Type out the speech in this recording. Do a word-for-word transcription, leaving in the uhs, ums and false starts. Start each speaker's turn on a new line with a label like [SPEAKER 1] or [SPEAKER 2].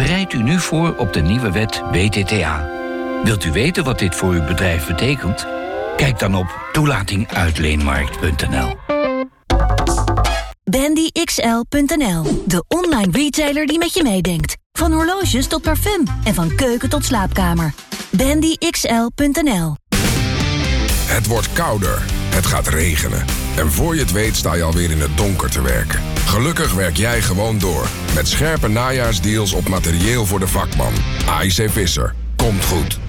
[SPEAKER 1] Bereid u nu voor op de nieuwe wet W T T A. Wilt u weten wat dit voor uw bedrijf betekent? Kijk dan op toelating uitleenmarkt punt n l.
[SPEAKER 2] Bandy X L punt n l, de online retailer die met je meedenkt. Van horloges tot parfum en van keuken tot slaapkamer. Bandy X L punt n l.
[SPEAKER 3] Het wordt kouder, het gaat regenen. En voor je het weet sta je alweer in het donker te werken. Gelukkig werk jij gewoon door. Met scherpe najaarsdeals op materieel voor de vakman. A I C Visser. Komt goed.